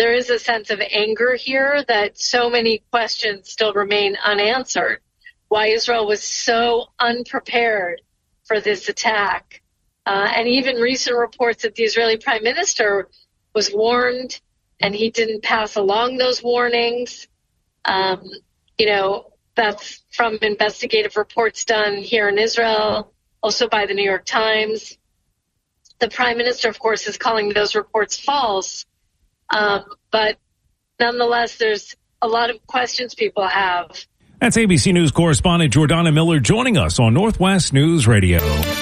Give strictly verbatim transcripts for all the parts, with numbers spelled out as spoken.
there is a sense of anger here that so many questions still remain unanswered. Why Israel was so unprepared for this attack. Uh, and even recent reports that the Israeli prime minister was warned and he didn't pass along those warnings. Um, you know, that's from investigative reports done here in Israel, also by the New York Times. The prime minister, of course, is calling those reports false. Um, but nonetheless, there's a lot of questions people have. That's A B C News correspondent Jordana Miller joining us on Northwest News Radio.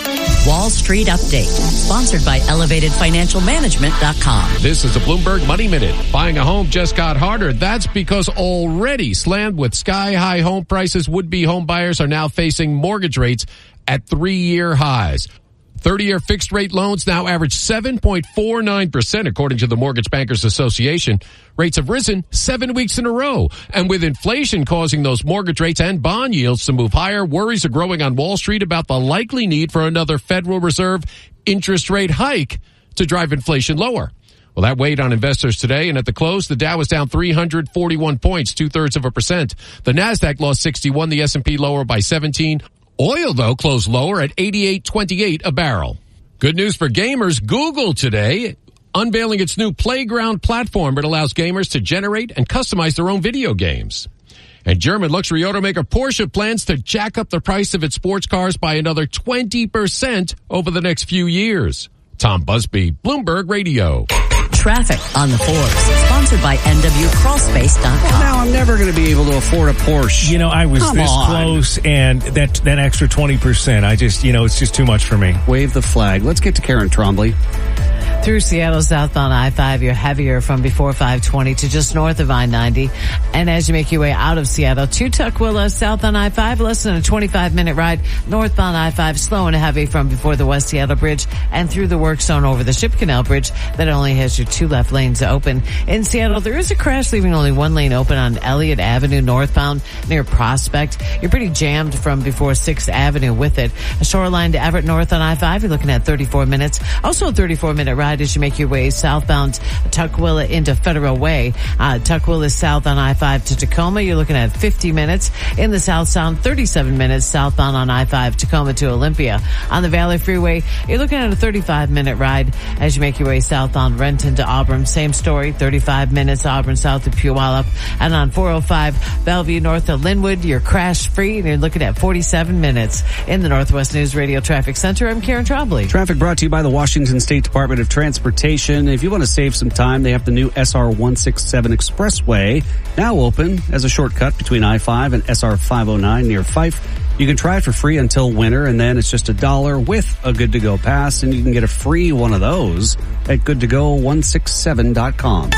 Wall Street Update, sponsored by elevated financial management dot com. This is a Bloomberg Money Minute. Buying a home just got harder. That's because already slammed with sky-high home prices, would-be home buyers are now facing mortgage rates at three-year highs. thirty-year fixed-rate loans now average seven point four nine percent, according to the Mortgage Bankers Association. Rates have risen seven weeks in a row. And with inflation causing those mortgage rates and bond yields to move higher, worries are growing on Wall Street about the likely need for another Federal Reserve interest rate hike to drive inflation lower. Well, that weighed on investors today, and at the close, the Dow was down three hundred forty-one points, two-thirds of a percent. The Nasdaq lost sixty-one, the S and P lower by seventeen. Oil, though, closed lower at eighty-eight twenty-eight a barrel. Good news for gamers. Google today unveiling its new Playground platform. It allows gamers to generate and customize their own video games. And German luxury automaker Porsche plans to jack up the price of its sports cars by another twenty percent over the next few years. Tom Busby, Bloomberg Radio. Traffic on the fours, sponsored by N W crawl space dot com. Well, now I'm never going to be able to afford a Porsche. You know, I was Come this on. close, and that that extra twenty percent, I just, you know, it's just too much for me. Wave the flag. Let's get to Karen Trombley. Through Seattle southbound I five, you're heavier from before five twenty to just north of I ninety. And as you make your way out of Seattle to Tukwila south on I five, less than a twenty-five minute ride northbound I five, slow and heavy from before the West Seattle Bridge and through the work zone over the Ship Canal Bridge that only has your two left lanes open. In Seattle, there is a crash leaving only one lane open on Elliott Avenue northbound near Prospect. You're pretty jammed from before sixth Avenue with it. A shoreline to Everett north on I five, you're looking at thirty-four minutes. Also a thirty-four minute ride as you make your way southbound Tukwila into Federal Way. Uh, Tukwila south on I five to Tacoma, you're looking at fifty minutes. In the south sound, thirty-seven minutes southbound on I five, Tacoma to Olympia. On the Valley Freeway, you're looking at a thirty-five minute ride as you make your way south on Renton to Auburn. Same story, thirty-five minutes Auburn south to Puyallup. And on four oh five Bellevue north to Linwood, you're crash free and you're looking at forty-seven minutes. In the Northwest News Radio Traffic Center, I'm Karen Trombley. Traffic brought to you by the Washington State Department of Transportation. If you want to save some time, they have the new S R one sixty-seven Expressway now open as a shortcut between I five and S R five oh nine near Fife. You can try it for free until winter, and then it's just a dollar with a Good to Go pass, and you can get a free one of those at good to go one sixty-seven dot com.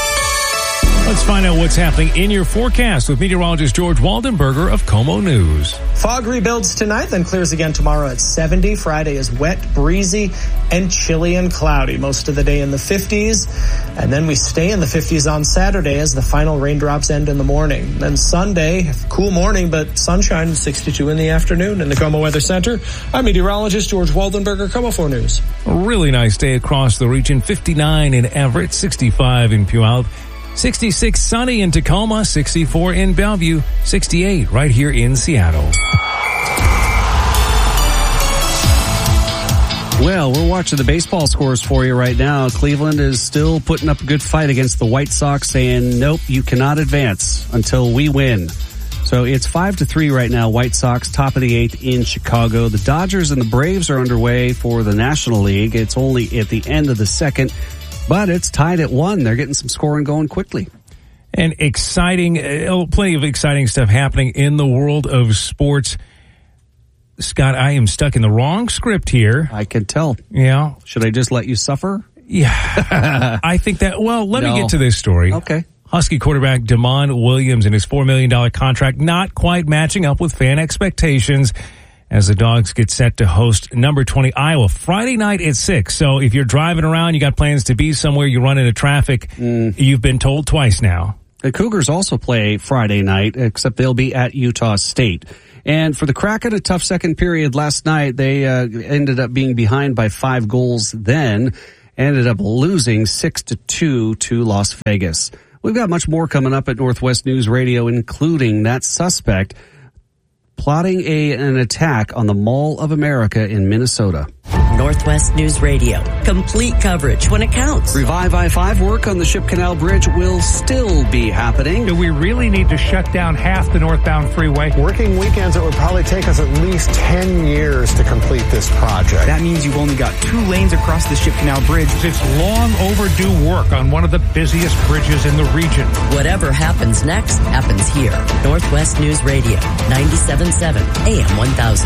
Let's find out what's happening in your forecast with meteorologist George Waldenberger of Como News. Fog rebuilds tonight, then clears again tomorrow at seventy. Friday is wet, breezy, and chilly and cloudy. Most of the day in the fifties. And then we stay in the fifties on Saturday as the final raindrops end in the morning. Then Sunday, cool morning, but sunshine, sixty-two in the afternoon. In the Como Weather Center, I'm meteorologist George Waldenberger, Como four News. A really nice day across the region. fifty-nine in Everett, sixty-five in Puyallup. sixty-six sunny in Tacoma, sixty-four in Bellevue, sixty-eight right here in Seattle. Well, we're watching the baseball scores for you right now. Cleveland is still putting up a good fight against the White Sox, saying, nope, you cannot advance until we win. So it's five to three right now. White Sox top of the eighth in Chicago. The Dodgers and the Braves are underway for the National League. It's only at the end of the second. But it's tied at one. They're getting some scoring going quickly. And exciting, uh, plenty of exciting stuff happening in the world of sports. Scott, I am stuck in the wrong script here. I can tell. Yeah. Should I just let you suffer? Yeah. I think that, well, let no. me get to this story. Okay. Husky quarterback Damon Williams and his four million dollars contract not quite matching up with fan expectations as the Dogs get set to host number twenty Iowa Friday night at six. So if you're driving around, you got plans to be somewhere, you run into traffic, mm. you've been told twice now. The Cougars also play Friday night, except they'll be at Utah State. And for the Kraken, a tough second period last night. They uh, ended up being behind by five goals then. ended up losing six to two to Las Vegas. We've got much more coming up at Northwest News Radio, including that suspect plotting a, an attack on the Mall of America in Minnesota. Northwest News Radio. Complete coverage when it counts. Revive I five work on the Ship Canal Bridge will still be happening. Do we really need to shut down half the northbound freeway? Working weekends, it would probably take us at least ten years to complete this project. That means you've only got two lanes across the Ship Canal Bridge. It's long overdue work on one of the busiest bridges in the region. Whatever happens next happens here. Northwest News Radio, ninety-seven point seven A M one thousand.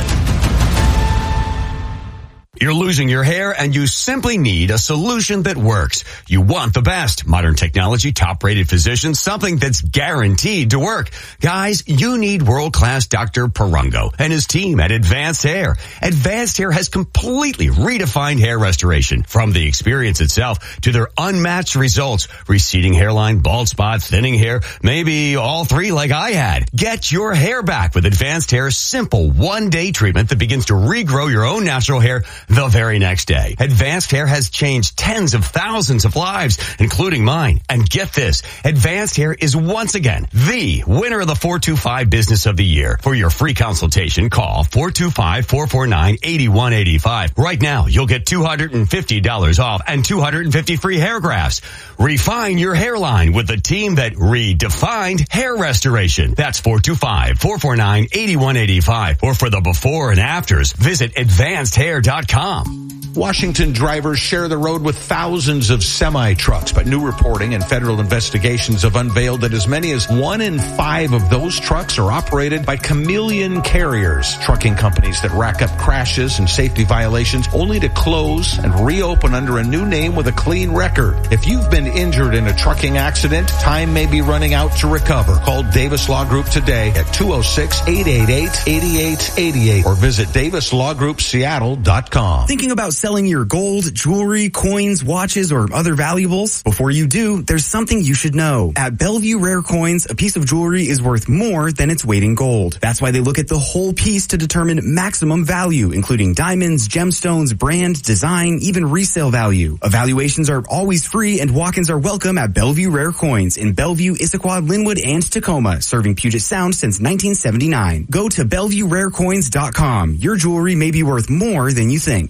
You're losing your hair and you simply need a solution that works. You want the best. Modern technology, top-rated physicians, something that's guaranteed to work. Guys, you need world-class Doctor Perungo and his team at Advanced Hair. Advanced Hair has completely redefined hair restoration. From the experience itself to their unmatched results. Receding hairline, bald spot, thinning hair, maybe all three like I had. Get your hair back with Advanced Hair's simple one-day treatment that begins to regrow your own natural hair the very next day. Advanced Hair has changed tens of thousands of lives, including mine. And get this, Advanced Hair is once again the winner of the four two five Business of the Year. For your free consultation, call four two five, four four nine, eight one eight five. Right now, you'll get two hundred fifty dollars off and two hundred fifty free hair grafts. Refine your hairline with the team that redefined hair restoration. That's four two five, four four nine, eight one eight five. Or for the before and afters, visit advanced hair dot com. Washington drivers share the road with thousands of semi-trucks, but new reporting and federal investigations have unveiled that as many as one in five of those trucks are operated by chameleon carriers, trucking companies that rack up crashes and safety violations only to close and reopen under a new name with a clean record. If you've been injured in a trucking accident, time may be running out to recover. Call Davis Law Group today at two oh six, eight eight eight, eight eight eight eight or visit davis law group seattle dot com. Thinking about selling your gold, jewelry, coins, watches, or other valuables? Before you do, there's something you should know. At Bellevue Rare Coins, a piece of jewelry is worth more than its weight in gold. That's why they look at the whole piece to determine maximum value, including diamonds, gemstones, brand, design, even resale value. Evaluations are always free and walk-ins are welcome at Bellevue Rare Coins in Bellevue, Issaquah, Linwood, and Tacoma, serving Puget Sound since nineteen seventy-nine. Go to bellevue rare coins dot com. Your jewelry may be worth more than you think.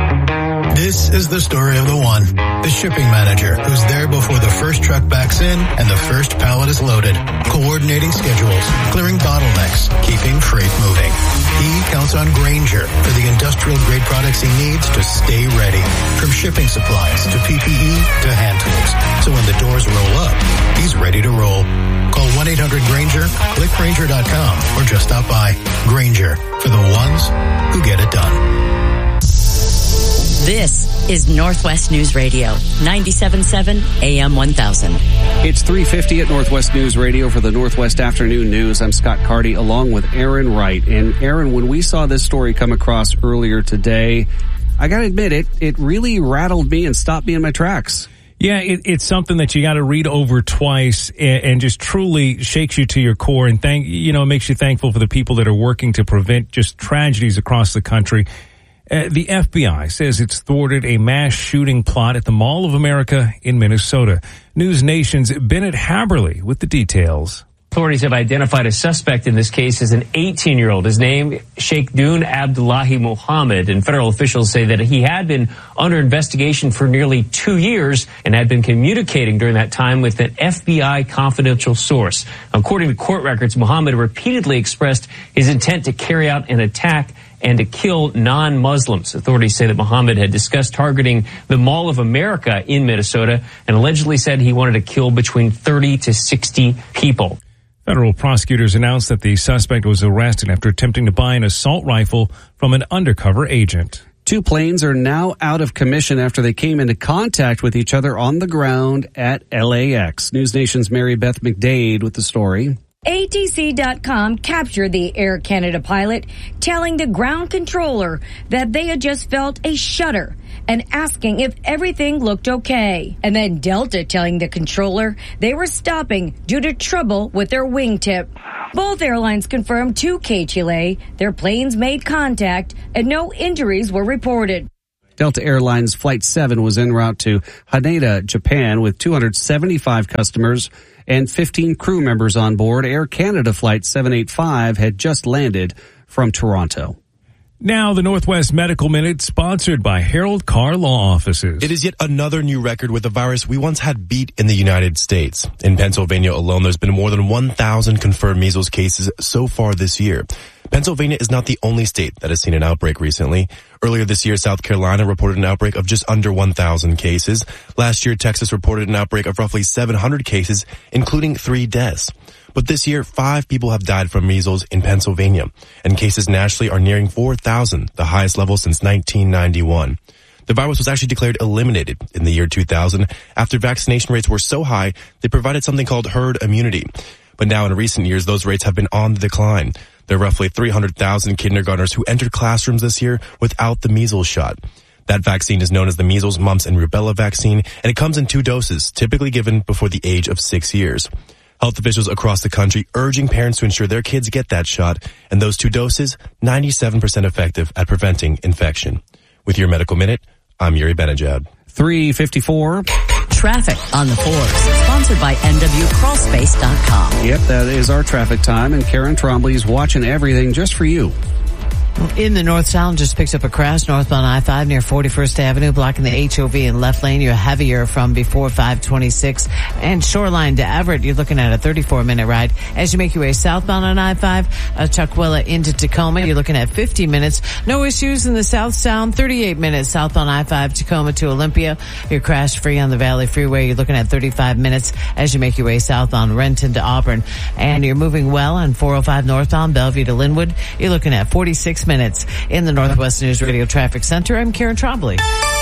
This is the story of the one, the shipping manager, who's there before the first truck backs in and the first pallet is loaded, coordinating schedules, clearing bottlenecks, keeping freight moving. He counts on Grainger for the industrial-grade products he needs to stay ready, from shipping supplies to P P E to hand tools. So when the doors roll up, he's ready to roll. Call one eight hundred Grainger, click Grainger dot com, or just stop by. Grainger, for the ones who get it done. This is Northwest News Radio, ninety-seven point seven A M one thousand. It's three fifty at Northwest News Radio for the Northwest Afternoon News. I'm Scott Carty along with Aaron Wright. And Aaron, when we saw this story come across earlier today, I got to admit, it, it really rattled me and stopped me in my tracks. Yeah, it, it's something that you got to read over twice and, and just truly shakes you to your core and thank, you know, makes you thankful for the people that are working to prevent just tragedies across the country. Uh, the F B I says it's thwarted a mass shooting plot at the Mall of America in Minnesota. News Nation's Bennett Haberly with the details. Authorities have identified a suspect in this case as an eighteen-year-old. His name, Sheikh Dune Abdullahi Mohammed, and federal officials say that he had been under investigation for nearly two years and had been communicating during that time with an F B I confidential source. According to court records, Mohammed repeatedly expressed his intent to carry out an attack and to kill non-Muslims. Authorities say that Mohammed had discussed targeting the Mall of America in Minnesota and allegedly said he wanted to kill between thirty to sixty people. Federal prosecutors announced that the suspect was arrested after attempting to buy an assault rifle from an undercover agent. Two planes are now out of commission after they came into contact with each other on the ground at L A X. News Nation's Mary Beth McDade with the story. A T C dot com captured the Air Canada pilot telling the ground controller that they had just felt a shudder and asking if everything looked okay. And then Delta telling the controller they were stopping due to trouble with their wingtip. Both airlines confirmed to K T L A their planes made contact and no injuries were reported. Delta Airlines Flight seven was en route to Haneda, Japan, with two hundred seventy-five customers and fifteen crew members on board. Air Canada Flight seven eighty-five had just landed from Toronto. Now, the Northwest Medical Minute, sponsored by Harold Carr Law Offices. It is yet another new record with a virus we once had beat in the United States. In Pennsylvania alone, there's been more than one thousand confirmed measles cases so far this year. Pennsylvania is not the only state that has seen an outbreak recently. Earlier this year, South Carolina reported an outbreak of just under one thousand cases. Last year, Texas reported an outbreak of roughly seven hundred cases, including three deaths. But this year, five people have died from measles in Pennsylvania, and cases nationally are nearing four thousand, the highest level since nineteen ninety-one. The virus was actually declared eliminated in the year two thousand after vaccination rates were so high they provided something called herd immunity. But now in recent years, those rates have been on the decline. There are roughly three hundred thousand kindergartners who entered classrooms this year without the measles shot. That vaccine is known as the measles, mumps, and rubella vaccine, and it comes in two doses, typically given before the age of six years. Health officials across the country urging parents to ensure their kids get that shot, and those two doses, ninety-seven percent effective at preventing infection. With your Medical Minute, I'm Yuri Benajad. three fifty-four. Traffic on the fours, sponsored by N W Crawl Space dot com. Yep, that is our traffic time, and Karen Trombley is watching everything just for you. In the north sound, just picked up a crash northbound I five near forty-first Avenue, blocking the H O V in left lane. You're heavier from before five twenty-six. And Shoreline to Everett, you're looking at a thirty-four minute ride. As you make your way southbound on I five, uh, Tukwila into Tacoma, you're looking at fifty minutes. No issues in the south sound, thirty-eight minutes southbound I five, Tacoma to Olympia. You're crash free on the Valley Freeway. You're looking at thirty-five minutes as you make your way south on Renton to Auburn. And you're moving well on four oh five northbound Bellevue to Linwood. You're looking at forty-six minutes. In the Northwest News Radio Traffic Center, I'm Karen Trombley.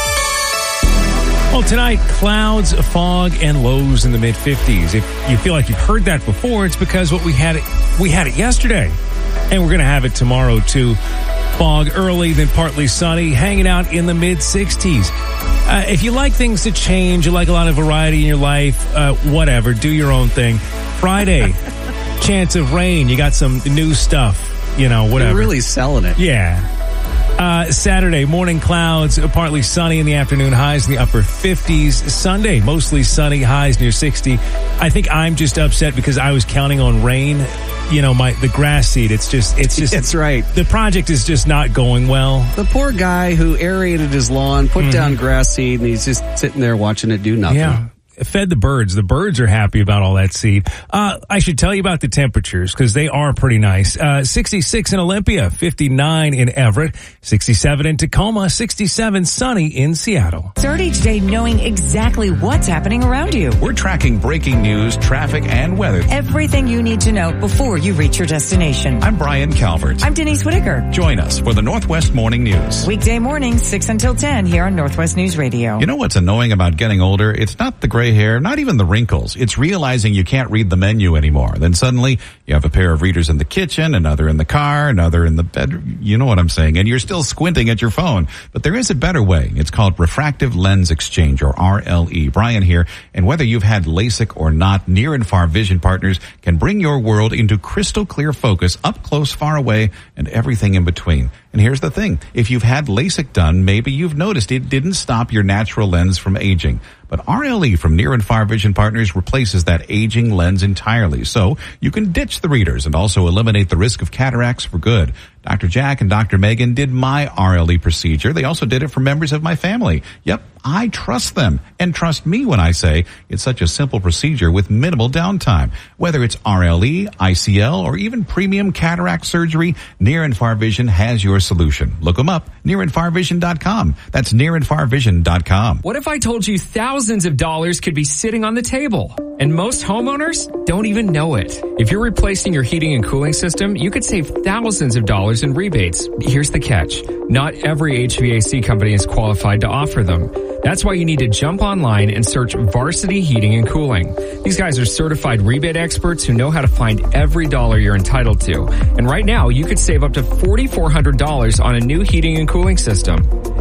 Well, tonight, clouds, fog, and lows in the mid fifties. If you feel like you've heard that before, it's because what we had it, we had it yesterday. And we're going to have it tomorrow, too. Fog early, then partly sunny, hanging out in the mid sixties. Uh, if you like things to change, you like a lot of variety in your life, uh, whatever, do your own thing. Friday, chance of rain. You got some new stuff. You know, whatever. They're really selling it. Yeah. Uh, Saturday, morning clouds, partly sunny in the afternoon, highs in the upper fifties. Sunday, mostly sunny, highs near sixty. I think I'm just upset because I was counting on rain. You know, my, the grass seed, it's just, it's just. That's right. The project is just not going well. The poor guy who aerated his lawn, put mm-hmm. down grass seed, and he's just sitting there watching it do nothing. Yeah. Fed the birds. The birds are happy about all that seed. Uh, I should tell you about the temperatures because they are pretty nice. Uh, sixty-six in Olympia, fifty-nine in Everett, sixty-seven in Tacoma, sixty-seven sunny in Seattle. Start each day knowing exactly what's happening around you. We're tracking breaking news, traffic, and weather. Everything you need to know before you reach your destination. I'm Brian Calvert. I'm Denise Whitaker. Join us for the Northwest Morning News. Weekday mornings, six until ten here on Northwest News Radio. You know what's annoying about getting older? It's not the gray hair, not even the wrinkles. It's realizing you can't read the menu anymore. Then suddenly you have a pair of readers in the kitchen, another in the car, another in the bedroom. You know what I'm saying. And you're still squinting at your phone. But there is a better way. It's called refractive lens exchange, or R L E. Brian here. And whether you've had LASIK or not, Near and Far Vision Partners can bring your world into crystal clear focus, up close, far away, and everything in between. And here's the thing. If you've had LASIK done, maybe you've noticed it didn't stop your natural lens from aging. But R L E from Near and Far Vision Partners replaces that aging lens entirely. So you can ditch the readers and also eliminate the risk of cataracts for good. Doctor Jack and Doctor Megan did my R L E procedure. They also did it for members of my family. Yep, I trust them. And trust me when I say it's such a simple procedure with minimal downtime. Whether it's R L E, I C L, or even premium cataract surgery, Near and Far Vision has your solution. Look them up, near and far vision dot com. That's near and far vision dot com. What if I told you thousands of dollars could be sitting on the table? And most homeowners don't even know it. If you're replacing your heating and cooling system, you could save thousands of dollars in rebates. Here's the catch. Not every H V A C company is qualified to offer them. That's why you need to jump online and search Varsity Heating and Cooling. These guys are certified rebate experts who know how to find every dollar you're entitled to. And right now, you could save up to four thousand four hundred dollars on a new heating and cooling system.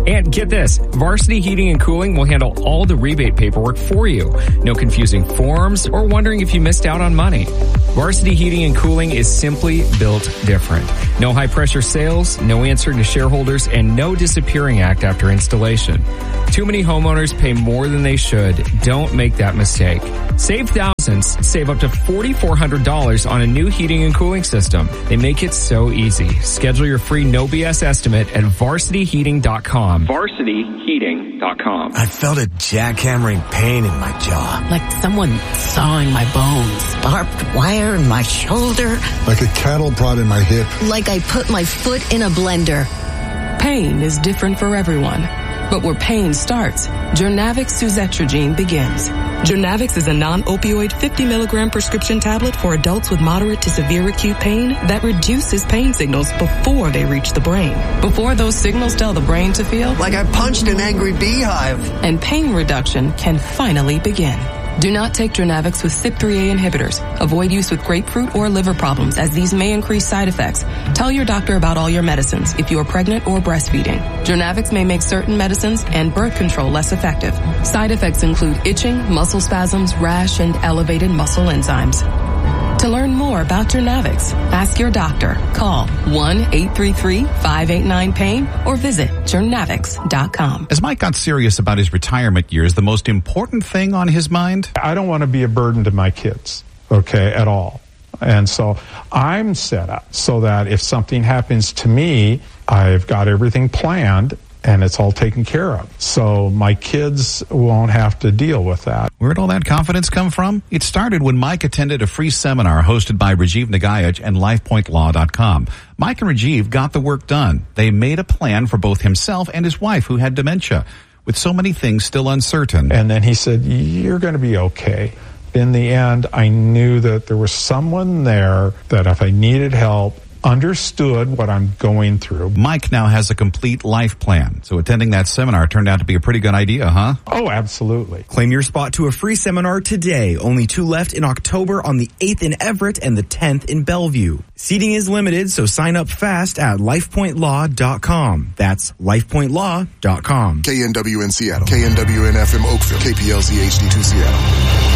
And get this, Varsity Heating and Cooling will handle all the rebate paperwork for you. No confusing forms or wondering if you missed out on money. Varsity Heating and Cooling is simply built different. No high pressure sales, no answering to shareholders, and no disappearing act after installation. Too many homeowners pay more than they should. Don't make that mistake. Save thousands. Save up to four thousand four hundred dollars on a new heating and cooling system. They make it so easy. Schedule your free no B S estimate at varsity heating dot com. varsity heating dot com. I felt a jackhammering pain in my jaw. Like someone sawing my bones. Barbed wire in my shoulder. Like a cattle prod in my hip. Like I put my foot in a blender. Pain is different for everyone. But where pain starts, Jurnavix suzetrigine begins. Jurnavix is a non-opioid fifty milligram prescription tablet for adults with moderate to severe acute pain that reduces pain signals before they reach the brain. Before those signals tell the brain to feel like I punched an angry beehive. And pain reduction can finally begin. Do not take Jurnavix with C Y P three A inhibitors. Avoid use with grapefruit or liver problems, as these may increase side effects. Tell your doctor about all your medicines if you are pregnant or breastfeeding. Jurnavix may make certain medicines and birth control less effective. Side effects include itching, muscle spasms, rash, and elevated muscle enzymes. To learn more about Jurnavix, ask your doctor. Call one eight three three, five eight nine, pain or visit jurnavix dot com. As Mike got serious about his retirement years, the most important thing on his mind? I don't want to be a burden to my kids, okay, at all. And so I'm set up so that if something happens to me, I've got everything planned and it's all taken care of. So my kids won't have to deal with that. Where'd all that confidence come from? It started when Mike attended a free seminar hosted by Rajiv Nagaich and life point law dot com. Mike and Rajiv got the work done. They made a plan for both himself and his wife, who had dementia, with so many things still uncertain. And then he said, you're going to be okay. In the end, I knew that there was someone there that if I needed help, understood what I'm going through. Mike now has a complete life plan, so attending that seminar turned out to be a pretty good idea, huh? Oh, absolutely. Claim your spot to a free seminar today. Only two left in October on the eighth in Everett and the tenth in Bellevue. Seating is limited, so sign up fast at life point law dot com. That's life point law dot com. K N W in Seattle. K N W N F M Oakville. K P L Z H D two Seattle.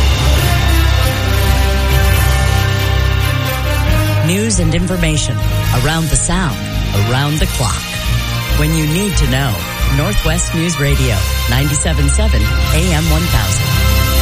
News and information around the sound, around the clock. When you need to know, Northwest News Radio, ninety-seven point seven A M one thousand.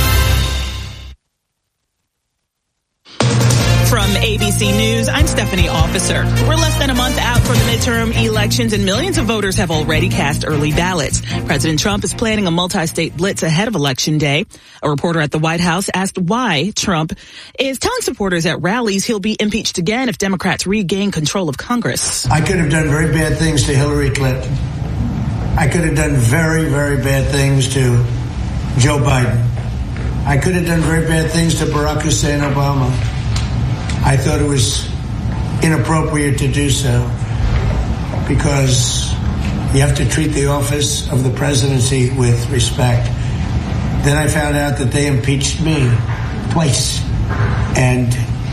From A B C News, I'm Stephanie Officer. We're less than a month out from the midterm elections and millions of voters have already cast early ballots. President Trump is planning a multi-state blitz ahead of Election Day. A reporter at the White House asked why Trump is telling supporters at rallies he'll be impeached again if Democrats regain control of Congress. I could have done very bad things to Hillary Clinton. I could have done very, very bad things to Joe Biden. I could have done very bad things to Barack Hussein Obama. I thought it was inappropriate to do so because you have to treat the office of the presidency with respect. Then I found out that they impeached me twice. And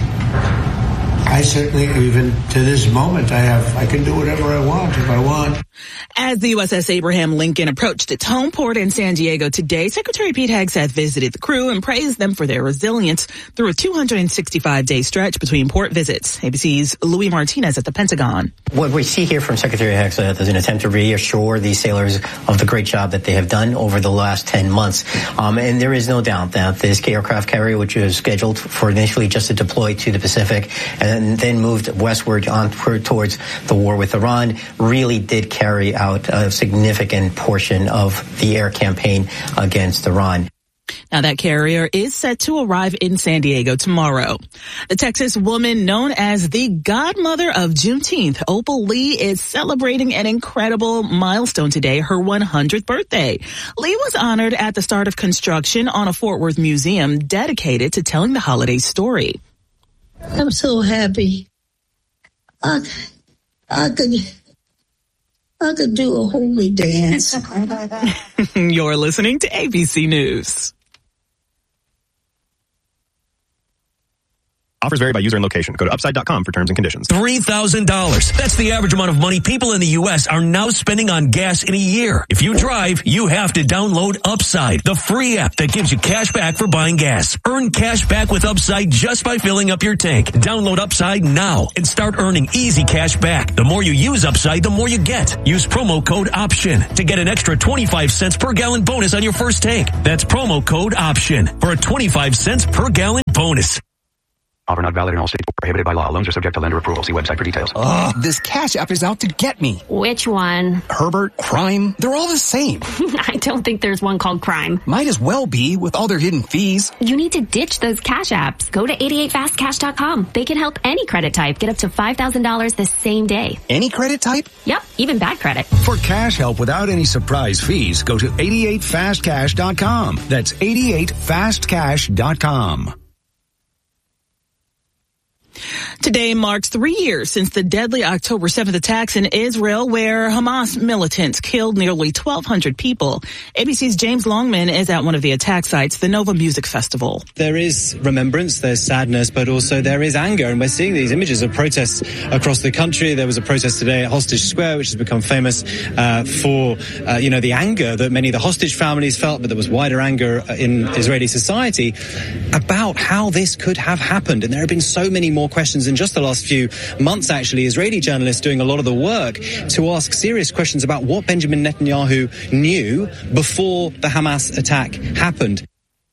I certainly, even to this moment, I have, I can do whatever I want if I want. As the U S S Abraham Lincoln approached its home port in San Diego today, Secretary Pete Hegseth visited the crew and praised them for their resilience through a two hundred sixty-five day stretch between port visits. A B C's Louis Martinez at the Pentagon. What we see here from Secretary Hegseth is an attempt to reassure these sailors of the great job that they have done over the last ten months. Um, and there is no doubt that this aircraft carrier, which was scheduled for initially just to deploy to the Pacific and then moved westward on towards the war with Iran, really did carry out a significant portion of the air campaign against Iran. Now that carrier is set to arrive in San Diego tomorrow. The Texas woman known as the godmother of Juneteenth, Opal Lee, is celebrating an incredible milestone today, her one hundredth birthday. Lee was honored at the start of construction on a Fort Worth museum dedicated to telling the holiday story. I'm so happy. I, I could... I could do a holy dance. You're listening to A B C News. Offers vary by user and location. Go to upside dot com for terms and conditions. three thousand dollars. That's the average amount of money people in the U S are now spending on gas in a year. If you drive, you have to download Upside, the free app that gives you cash back for buying gas. Earn cash back with Upside just by filling up your tank. Download Upside now and start earning easy cash back. The more you use Upside, the more you get. Use promo code OPTION to get an extra twenty-five cents per gallon bonus on your first tank. That's promo code OPTION for a twenty-five cents per gallon bonus. Offer not valid in all states. Prohibited by law. Loans are subject to lender approval. See website for details. Ugh, this Cash App is out to get me. Which one? Herbert, Crime, they're all the same. I don't think there's one called Crime. Might as well be with all their hidden fees. You need to ditch those Cash Apps. Go to eighty-eight fast cash dot com. They can help any credit type get up to five thousand dollars the same day. Any credit type? Yep, even bad credit. For cash help without any surprise fees, go to eighty-eight fast cash dot com. That's eighty-eight fast cash dot com. Today marks three years since the deadly October seventh attacks in Israel, where Hamas militants killed nearly twelve hundred people. A B C's James Longman is at one of the attack sites, the Nova Music Festival. There is remembrance, there's sadness, but also there is anger, and we're seeing these images of protests across the country. There was a protest today at Hostage Square, which has become famous uh, for, uh, you know, the anger that many of the hostage families felt, but there was wider anger in Israeli society about how this could have happened. And there have been so many more questions in just the last few months, actually. Israeli journalists doing a lot of the work to ask serious questions about what Benjamin Netanyahu knew before the Hamas attack happened.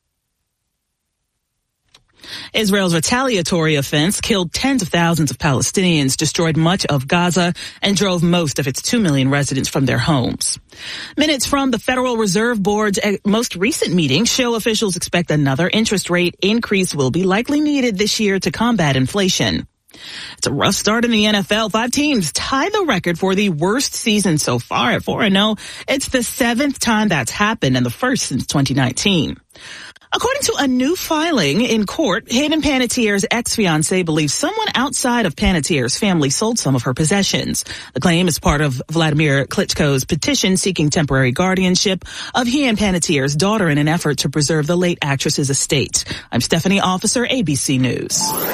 Israel's retaliatory offense killed tens of thousands of Palestinians, destroyed much of Gaza, and drove most of its two million residents from their homes. Minutes from the Federal Reserve Board's most recent meeting show officials expect another interest rate increase will be likely needed this year to combat inflation. It's a rough start in the N F L. Five teams tie the record for the worst season so far at four and oh. It's the seventh time that's happened and the first since twenty nineteen. According to a new filing in court, Hayden Panettiere's ex-fiancé believes someone outside of Panettiere's family sold some of her possessions. The claim is part of Vladimir Klitschko's petition seeking temporary guardianship of he and Panettiere's daughter in an effort to preserve the late actress's estate. I'm Stephanie Officer, A B C News.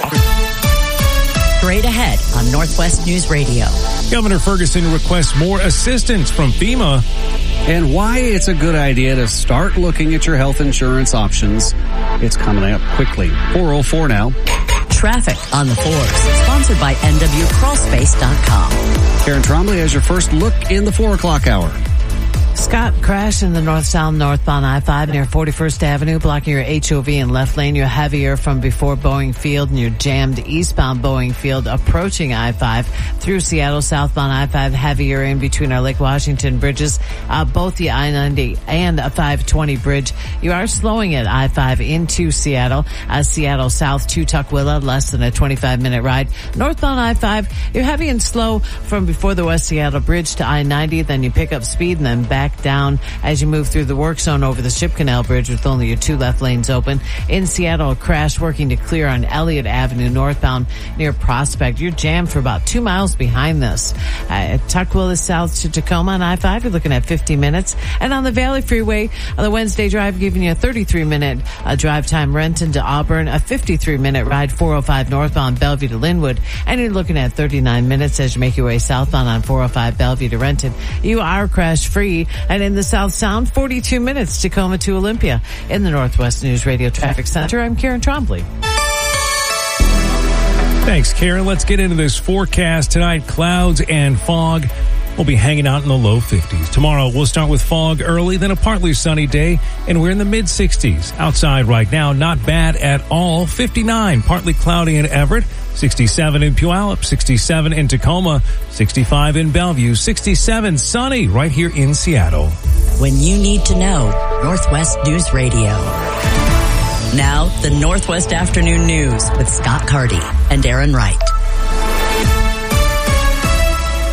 Straight ahead on Northwest News Radio. Governor Ferguson requests more assistance from FEMA. And why it's a good idea to start looking at your health insurance options. It's coming up quickly. four oh four now. Traffic on the fours. Sponsored by N W crawl space dot com. Karen Trombley has your first look in the four o'clock hour. Scott crashed in the north-south northbound I five near forty-first Avenue, blocking your H O V in left lane. You're heavier from before Boeing Field, and you're jammed eastbound Boeing Field approaching I five through Seattle. Southbound I five heavier in between our Lake Washington bridges, uh, both the I ninety and a five twenty bridge. You are slowing at I five into Seattle. Uh, Seattle South to Tukwila, less than a twenty-five minute ride. Northbound I five, you're heavy and slow from before the West Seattle Bridge to I ninety, then you pick up speed and then back down as you move through the work zone over the Ship Canal Bridge with only your two left lanes open. In Seattle, a crash working to clear on Elliott Avenue northbound near Prospect. You're jammed for about two miles behind this. Uh, Tukwila South to Tacoma on I five, you're looking at fifty minutes. And on the Valley Freeway, on the Wednesday drive, giving you a thirty-three minute uh, drive time. Renton to Auburn, a fifty-three minute ride, four oh five northbound Bellevue to Linwood. And you're looking at thirty-nine minutes as you make your way southbound on four oh five Bellevue to Renton. You are crash free. And in the South Sound, forty-two minutes, Tacoma to Olympia. In the Northwest News Radio Traffic Center, I'm Karen Trombley. Thanks, Karen. Let's get into this forecast tonight. Clouds and fog. We'll be hanging out in the low fifties. Tomorrow, we'll start with fog early, then a partly sunny day, and we're in the mid sixties. Outside right now, not bad at all. fifty-nine, partly cloudy in Everett. sixty-seven in Puyallup, sixty-seven in Tacoma, sixty-five in Bellevue, sixty-seven sunny right here in Seattle. When you need to know, Northwest News Radio. Now, the Northwest Afternoon News with Scott Carty and Aaron Wright.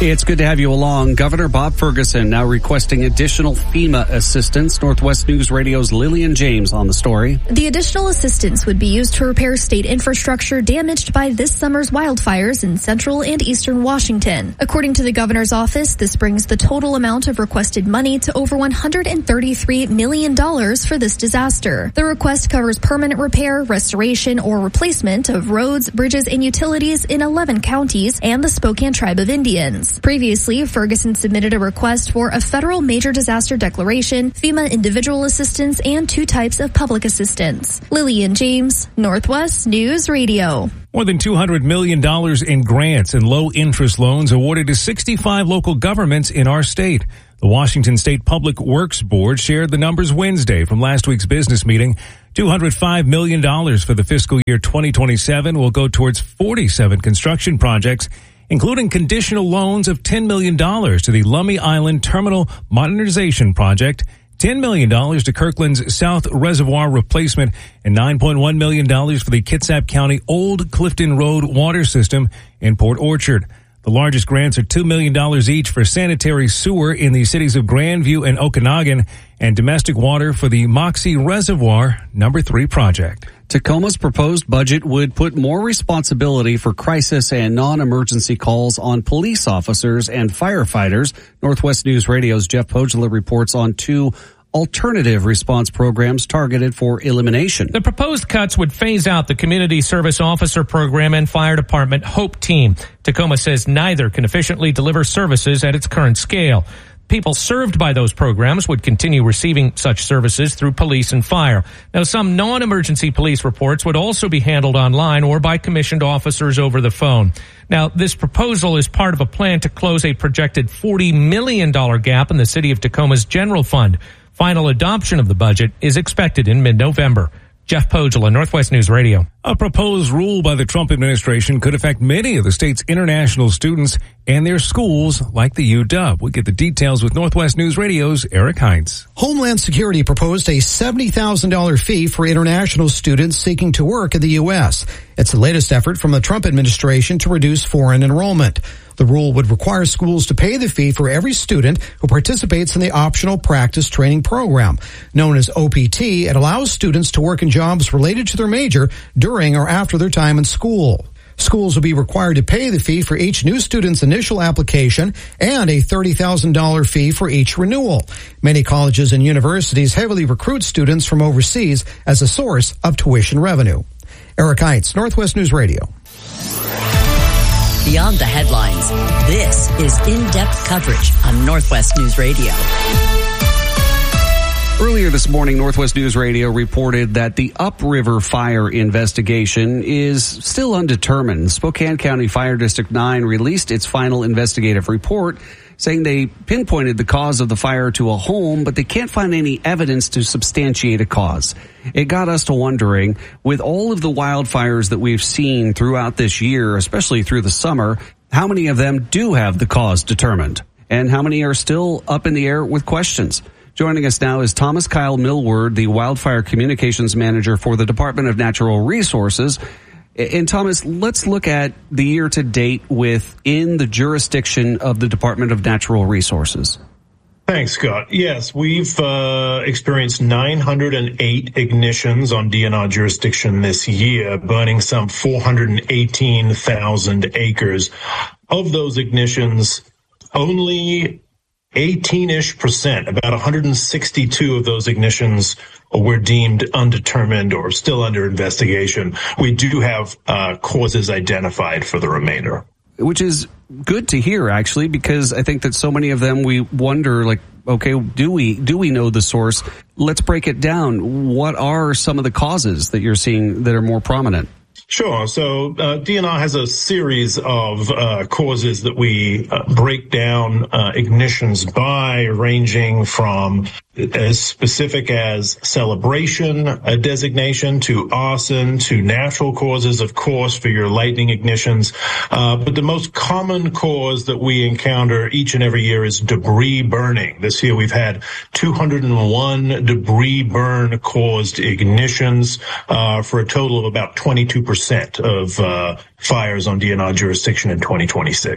It's good to have you along. Governor Bob Ferguson now requesting additional FEMA assistance. Northwest News Radio's Lillian James on the story. The additional assistance would be used to repair state infrastructure damaged by this summer's wildfires in central and eastern Washington. According to the governor's office, this brings the total amount of requested money to over one hundred thirty-three million dollars for this disaster. The request covers permanent repair, restoration, or replacement of roads, bridges, and utilities in eleven counties and the Spokane Tribe of Indians. Previously, Ferguson submitted a request for a federal major disaster declaration, FEMA individual assistance, and two types of public assistance. Lillian James, Northwest News Radio. More than two hundred million dollars in grants and low-interest loans awarded to sixty-five local governments in our state. The Washington State Public Works Board shared the numbers Wednesday from last week's business meeting. two hundred five million dollars for the fiscal year twenty twenty-seven will go towards forty-seven construction projects, including conditional loans of ten million dollars to the Lummi Island Terminal Modernization Project, ten million dollars to Kirkland's South Reservoir Replacement, and nine point one million dollars for the Kitsap County Old Clifton Road Water System in Port Orchard. The largest grants are two million dollars each for sanitary sewer in the cities of Grandview and Okanagan, and domestic water for the Moxie Reservoir Number three project. Tacoma's proposed budget would put more responsibility for crisis and non-emergency calls on police officers and firefighters. Northwest News Radio's Jeff Pogela reports on two alternative response programs targeted for elimination. The proposed cuts would phase out the Community Service Officer Program and Fire Department HOPE Team. Tacoma says neither can efficiently deliver services at its current scale. People served by those programs would continue receiving such services through police and fire. Now, some non-emergency police reports would also be handled online or by commissioned officers over the phone. Now, this proposal is part of a plan to close a projected forty million dollars gap in the city of Tacoma's general fund. Final adoption of the budget is expected in mid-November. Jeff Pogela, Northwest News Radio. A proposed rule by the Trump administration could affect many of the state's international students and their schools like the U W. We'll get the details with Northwest News Radio's Eric Hines. Homeland Security proposed a seventy thousand dollars fee for international students seeking to work in the U S. It's the latest effort from the Trump administration to reduce foreign enrollment. The rule would require schools to pay the fee for every student who participates in the optional practice training program. Known as O P T, it allows students to work in jobs related to their major during or after their time in school. Schools will be required to pay the fee for each new student's initial application and a thirty thousand dollars fee for each renewal. Many colleges and universities heavily recruit students from overseas as a source of tuition revenue. Eric Heitz, Northwest News Radio. Beyond the headlines, this is in-depth coverage on Northwest News Radio. Earlier this morning, Northwest News Radio reported that the Upriver fire investigation is still undetermined. Spokane County Fire District nine released its final investigative report, saying they pinpointed the cause of the fire to a home, but they can't find any evidence to substantiate a cause. It got us to wondering, with all of the wildfires that we've seen throughout this year, especially through the summer, how many of them do have the cause determined? And how many are still up in the air with questions? Joining us now is Thomas Kyle Millward, the Wildfire Communications Manager for the Department of Natural Resources. And Thomas, let's look at the year to date within the jurisdiction of the Department of Natural Resources. Thanks, Scott. Yes, we've uh, experienced nine hundred eight ignitions on D N R jurisdiction this year, burning some four hundred eighteen thousand acres. Of those ignitions, only eighteen-ish percent, about one hundred sixty-two of those ignitions were deemed undetermined or still under investigation. We do have uh, causes identified for the remainder. Which is good to hear, actually, because I think that so many of them we wonder, like, okay, do we do we know the source? Let's break it down. What are some of the causes that you're seeing that are more prominent? Sure. So uh, D N R has a series of uh, causes that we uh, break down uh, ignitions by, ranging from as specific as celebration, a designation, to arson, to natural causes, of course, for your lightning ignitions. Uh, but the most common cause that we encounter each and every year is debris burning. This year we've had two hundred one debris burn caused ignitions uh, for a total of about twenty-two percent of uh, fires on D N R jurisdiction in twenty twenty-six.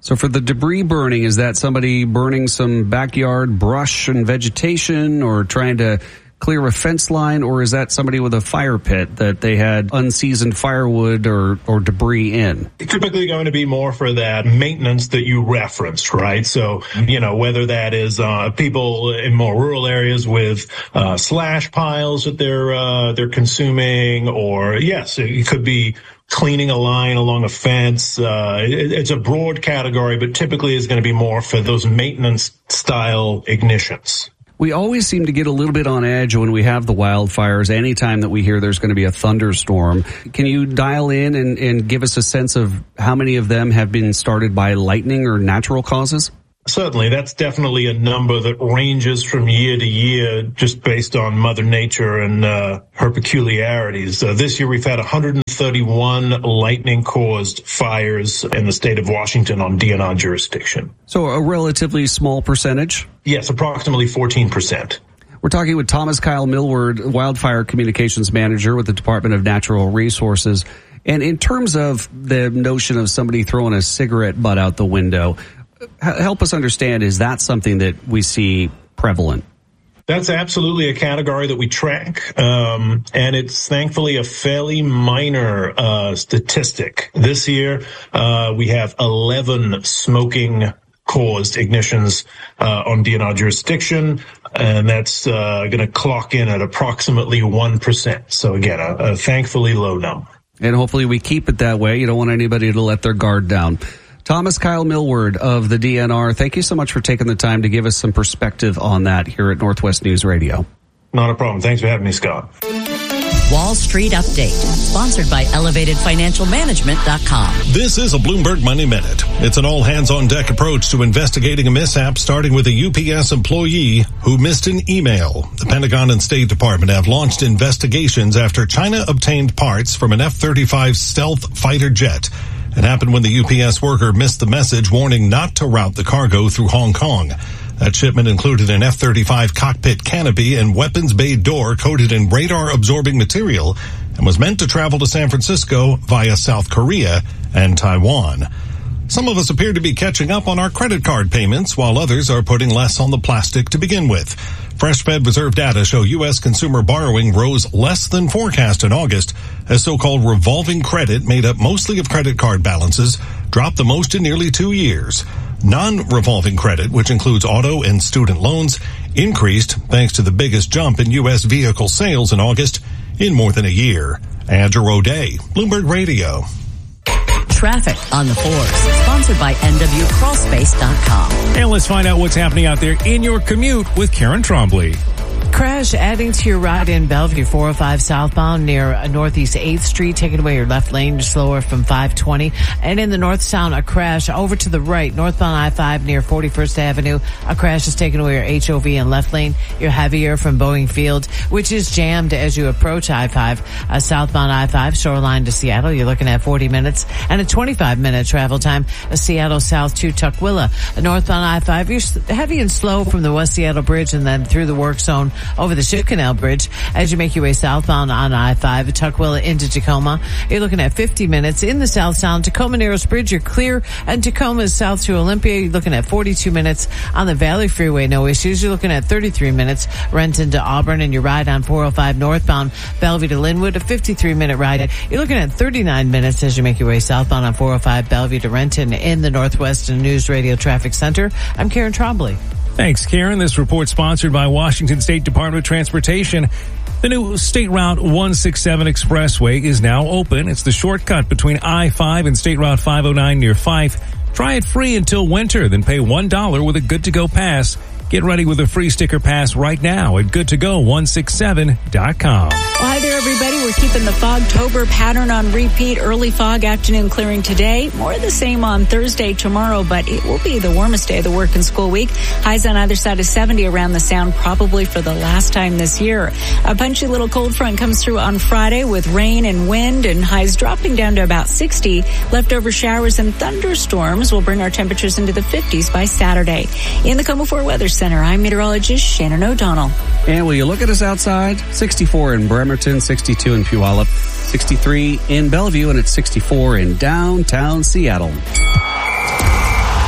So for the debris burning, is that somebody burning some backyard brush and vegetation or trying to clear a fence line, or is that somebody with a fire pit that they had unseasoned firewood or, or debris in? Typically going to be more for that maintenance that you referenced, right? So, you know, whether that is uh, people in more rural areas with uh, slash piles that they're uh, they're consuming, or yes, it could be cleaning a line along a fence. Uh, it, it's a broad category, but typically is going to be more for those maintenance style ignitions. We always seem to get a little bit on edge when we have the wildfires anytime that we hear there's going to be a thunderstorm. Can you dial in and, and give us a sense of how many of them have been started by lightning or natural causes? Certainly, that's definitely a number that ranges from year to year just based on Mother Nature and uh, her peculiarities. Uh, this year we've had one hundred thirty-one lightning-caused fires in the state of Washington on D N R jurisdiction. So a relatively small percentage? Yes, approximately fourteen percent. We're talking with Thomas Kyle Millward, Wildfire Communications Manager with the Department of Natural Resources. And in terms of the notion of somebody throwing a cigarette butt out the window, help us understand, is that something that we see prevalent? That's absolutely a category that we track, um, and it's thankfully a fairly minor uh, statistic. This year, uh, we have eleven smoking-caused ignitions uh, on D N R jurisdiction, and that's uh, going to clock in at approximately one percent. So again, a, a thankfully low number. And hopefully we keep it that way. You don't want anybody to let their guard down. Thomas Kyle Millward of the D N R, thank you so much for taking the time to give us some perspective on that here at Northwest News Radio. Not a problem. Thanks for having me, Scott. Wall Street Update, sponsored by elevated financial management dot com. This is a Bloomberg Money Minute. It's an all-hands-on-deck approach to investigating a mishap, starting with a U P S employee who missed an email. The Pentagon and State Department have launched investigations after China obtained parts from an F thirty-five stealth fighter jet. It happened when the U P S worker missed the message warning not to route the cargo through Hong Kong. That shipment included an F thirty-five cockpit canopy and weapons bay door coated in radar-absorbing material and was meant to travel to San Francisco via South Korea and Taiwan. Some of us appear to be catching up on our credit card payments, while others are putting less on the plastic to begin with. Fresh Fed Reserve data show U S consumer borrowing rose less than forecast in August, as so-called revolving credit, made up mostly of credit card balances, dropped the most in nearly two years. Non-revolving credit, which includes auto and student loans, increased thanks to the biggest jump in U S vehicle sales in August in more than a year. Andrew O'Day, Bloomberg Radio. Traffic on the fours, sponsored by N W Crawl Space dot com. And let's find out what's happening out there in your commute with Karen Trombley. Crash adding to your ride in Bellevue, four oh five southbound near Northeast eighth Street, taking away your left lane. You're slower from five twenty. And in the Northtown, a crash over to the right, northbound I five near forty-first Avenue. A crash is taking away your H O V and left lane. You're heavier from Boeing Field, which is jammed as you approach I five. Uh, southbound I five, Shoreline to Seattle, you're looking at forty minutes and a twenty-five minute travel time. Uh, Seattle south to Tukwila. Uh, northbound I five, you're heavy and slow from the West Seattle Bridge and then through the work zone over the Ship Canal Bridge as you make your way southbound on I five, Tukwila into Tacoma. You're looking at fifty minutes in the south sound. Tacoma Narrows Bridge, you're clear, and Tacoma is south to Olympia. You're looking at forty-two minutes on the Valley Freeway, no issues. You're looking at thirty-three minutes Renton to Auburn, and your ride on four oh five northbound Bellevue to Linwood, a fifty-three minute ride. You're looking at thirty-nine minutes as you make your way southbound on four oh five Bellevue to Renton in the Northwest News Radio Traffic Center. I'm Karen Trombley. Thanks, Karen. This report sponsored by Washington State Department of Transportation. The new State Route one sixty-seven Expressway is now open. It's the shortcut between I five and State Route five oh nine near Fife. Try it free until winter, then pay one dollar with a good-to-go pass. Get ready with a free sticker pass right now at good to go one sixty-seven dot com. Well, hi there, everybody. We're keeping the Fogtober pattern on repeat. Early fog, afternoon clearing today. More of the same on Thursday, tomorrow, but it will be the warmest day of the work and school week. Highs on either side of seventy around the sound, probably for the last time this year. A punchy little cold front comes through on Friday with rain and wind, and highs dropping down to about sixty. Leftover showers and thunderstorms will bring our temperatures into the fifties by Saturday. In the KOMO four Weather Center, I'm meteorologist Shannon O'Donnell. And will you look at us outside? sixty-four in Bremerton, sixty-two in Puyallup, sixty-three in Bellevue, and it's sixty-four in downtown Seattle.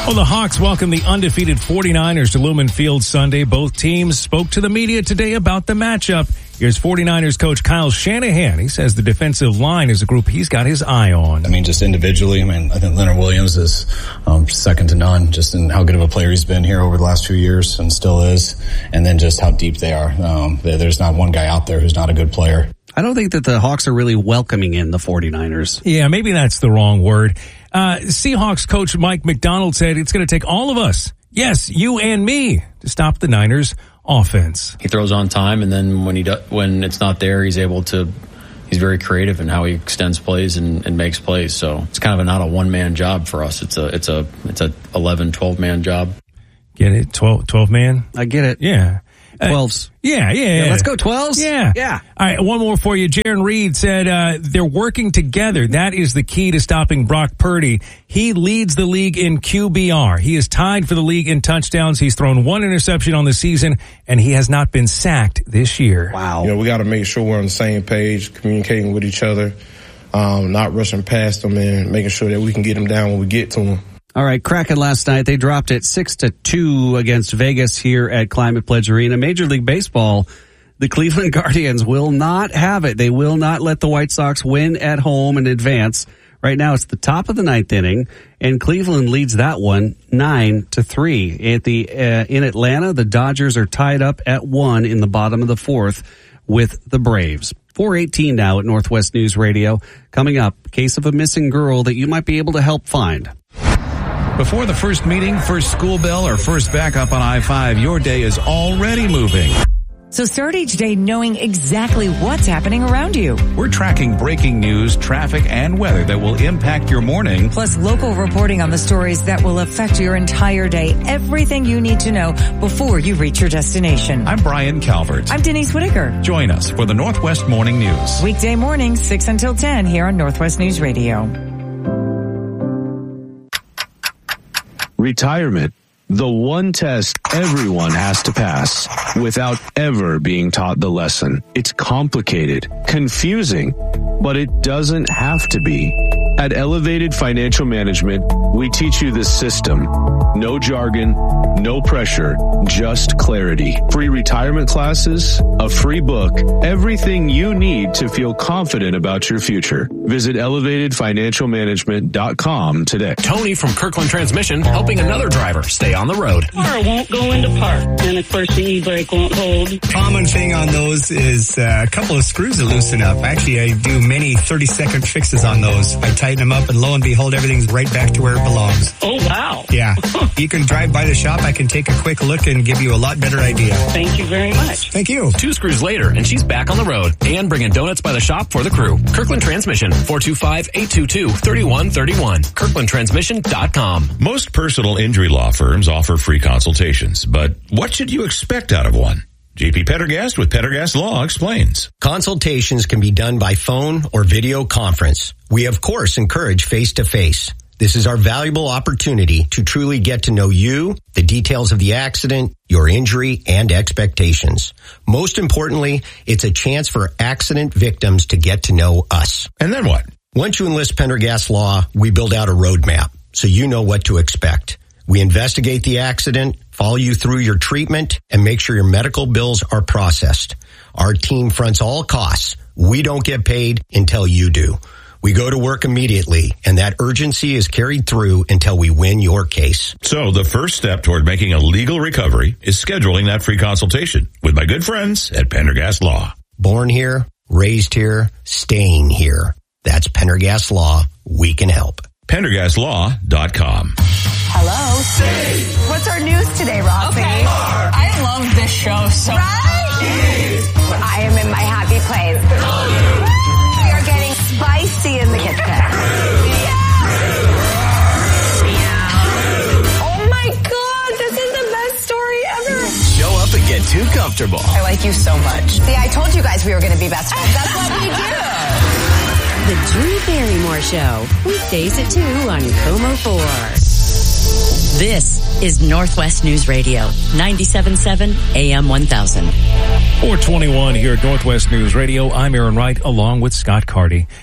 Well, the Hawks welcome the undefeated forty-niners to Lumen Field Sunday. Both teams spoke to the media today about the matchup. Here's forty-niners coach Kyle Shanahan. He says the defensive line is a group he's got his eye on. I mean, just individually, I mean, I think Leonard Williams is um, second to none just in how good of a player he's been here over the last few years and still is. And then just how deep they are. Um, there's not one guy out there who's not a good player. I don't think that the Hawks are really welcoming in the forty-niners. Yeah, maybe that's the wrong word. Uh, Seahawks coach Mike McDonald said it's going to take all of us, yes, you and me, to stop the Niners offense. He throws on time, and then when he do, when it's not there, he's able to, he's very creative in how he extends plays and, and makes plays. So it's kind of a, not a one-man job for us. It's a, it's a, it's a eleven, twelve-man job. Get it? twelve, twelve man? I get it. Yeah. Twelves. Uh, yeah, yeah, yeah. Let's go twelves. Yeah. Yeah. All right, one more for you. Jaron Reed said uh, they're working together. That is the key to stopping Brock Purdy. He leads the league in Q B R. He is tied for the league in touchdowns. He's thrown one interception on the season, and he has not been sacked this year. Wow. You know, we got to make sure we're on the same page, communicating with each other, um, not rushing past them, and making sure that we can get them down when we get to them. All right, Kraken last night, they dropped it six to two against Vegas here at Climate Pledge Arena. Major League Baseball, the Cleveland Guardians will not have it. They will not let the White Sox win at home and advance. Right now, it's the top of the ninth inning, and Cleveland leads that one nine to three. At the uh, in Atlanta, the Dodgers are tied up at one in the bottom of the fourth with the Braves. four eighteen now at Northwest News Radio. Coming up, case of a missing girl that you might be able to help find. Before the first meeting, first school bell, or first backup on I five, your day is already moving. So start each day knowing exactly what's happening around you. We're tracking breaking news, traffic, and weather that will impact your morning. Plus local reporting on the stories that will affect your entire day. Everything you need to know before you reach your destination. I'm Brian Calvert. I'm Denise Whitaker. Join us for the Northwest Morning News. Weekday mornings, six until ten here on Northwest News Radio. Retirement, the one test everyone has to pass without ever being taught the lesson. It's complicated, confusing, but it doesn't have to be. At Elevated Financial Management, we teach you the system. No jargon, no pressure, just clarity. Free retirement classes, a free book, everything you need to feel confident about your future. Visit elevated financial management dot com today. Tony from Kirkland Transmission helping another driver stay on the road. Car won't go into park, and of course the e-brake won't hold. Common thing on those is uh, a couple of screws that loosen up. Actually, I do many thirty-second fixes on those. I tighten them up, and lo and behold, everything's right back to where it belongs. Oh, wow. Yeah. You can drive by the shop. I can take a quick look and give you a lot better idea. Thank you very much. Thank you. Two screws later, and she's back on the road and bringing donuts by the shop for the crew. Kirkland Transmission, four two five, eight two two, three one three one. kirkland transmission dot com. Most personal injury law firms offer free consultations, but what should you expect out of one? J P Pendergast with Pendergast Law explains. Consultations can be done by phone or video conference. We, of course, encourage face-to-face. This is our valuable opportunity to truly get to know you, the details of the accident, your injury, and expectations. Most importantly, it's a chance for accident victims to get to know us. And then what? Once you enlist Pendergast Law, we build out a roadmap so you know what to expect. We investigate the accident, follow you through your treatment, and make sure your medical bills are processed. Our team fronts all costs. We don't get paid until you do. We go to work immediately, and that urgency is carried through until we win your case. So the first step toward making a legal recovery is scheduling that free consultation with my good friends at Pendergast Law. Born here, raised here, staying here. That's Pendergast Law. We can help. Pendergast Law dot com. Hello. What's our news today, Rossi? Okay. I love this show so much. Right? I am in my happy place. We are getting spicy in the kitchen. Yeah. Oh my God, this is the best story ever. Show up and get too comfortable. I like you so much. See, I told you guys we were going to be best friends. That's what we do. The Drew Barrymore Show, weekdays at two on Como four. This is Northwest News Radio, ninety-seven point seven A M one thousand. four twenty-one here at Northwest News Radio. I'm Aaron Wright along with Scott Carty.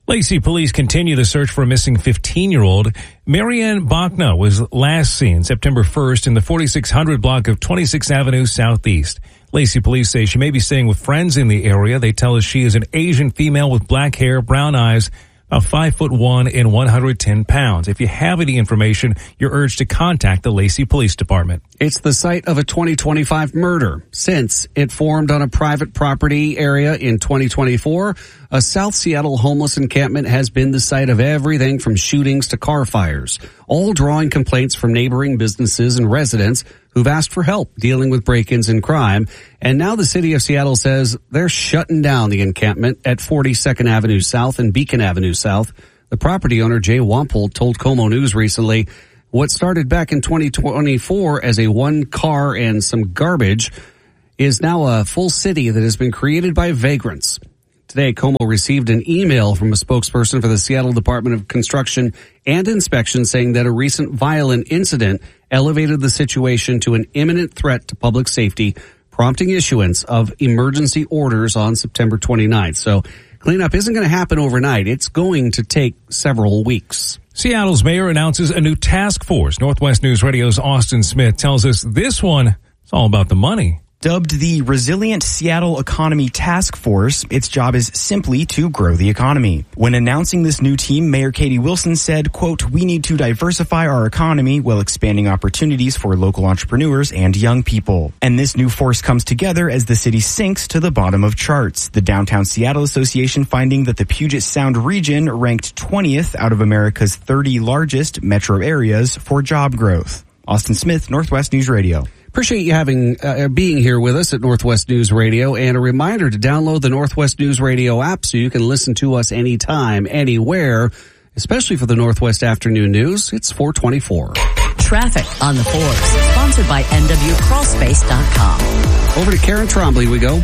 Lacey police continue the search for a missing fifteen-year-old. Marianne Bachna was last seen September first in the forty-six hundred block of twenty-sixth Avenue Southeast. Lacey police say she may be staying with friends in the area. They tell us she is an Asian female with black hair, brown eyes, about five foot one and one hundred ten pounds. If you have any information, you're urged to contact the Lacey Police Department. It's the site of a twenty twenty-five murder. Since it formed on a private property area in twenty twenty-four, a South Seattle homeless encampment has been the site of everything from shootings to car fires, all drawing complaints from neighboring businesses and residents who've asked for help dealing with break-ins and crime. And now the city of Seattle says they're shutting down the encampment at forty-second Avenue South and Beacon Avenue South. The property owner, Jay Wampold, told KOMO News recently what started back in twenty twenty-four as a one car and some garbage is now a full city that has been created by vagrants. Today, KOMO received an email from a spokesperson for the Seattle Department of Construction and Inspection saying that a recent violent incident elevated the situation to an imminent threat to public safety, prompting issuance of emergency orders on September twenty-ninth. So cleanup isn't going to happen overnight. It's going to take several weeks. Seattle's mayor announces a new task force. Northwest News Radio's Austin Smith tells us this one is all about the money. Dubbed the Resilient Seattle Economy Task Force, its job is simply to grow the economy. When announcing this new team, Mayor Katie Wilson said, quote, "We need to diversify our economy while expanding opportunities for local entrepreneurs and young people." And this new force comes together as the city sinks to the bottom of charts. The Downtown Seattle Association finding that the Puget Sound region ranked twentieth out of America's thirty largest metro areas for job growth. Austin Smith, Northwest News Radio. Appreciate you having uh, being here with us at Northwest News Radio, and a reminder to download the Northwest News Radio app so you can listen to us anytime, anywhere, especially for the Northwest Afternoon News. It's four twenty-four. Traffic on the fours, sponsored by N W crawl space dot com. Over to Karen Trombley we go.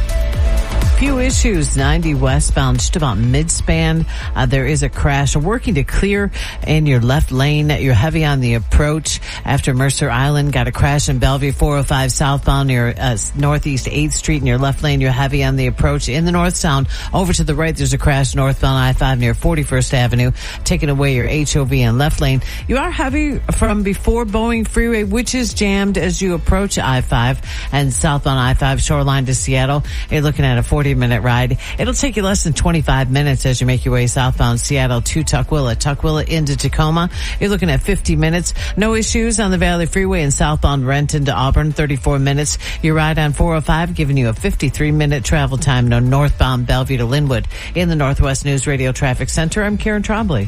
Few issues, ninety westbound, just about mid-span. Uh, there is a crash. Working to clear in your left lane. You're heavy on the approach after Mercer Island. Got a crash in Bellevue, four oh five southbound near uh, Northeast eighth Street. In your left lane, you're heavy on the approach. In the north sound, over to the right, there's a crash northbound I five near forty-first Avenue, taking away your H O V and left lane. You are heavy from before Boeing Freeway, which is jammed as you approach I five and southbound I five shoreline to Seattle. You're looking at a forty minute ride. It'll take you less than twenty-five minutes as you make your way southbound Seattle to Tukwila. Tukwila into Tacoma. You're looking at fifty minutes. No issues on the Valley Freeway and southbound Renton to Auburn, thirty-four minutes. Your ride on four oh five giving you a fifty-three minute travel time. No northbound Bellevue to Linwood. In the Northwest News Radio Traffic Center, I'm Karen Trombley.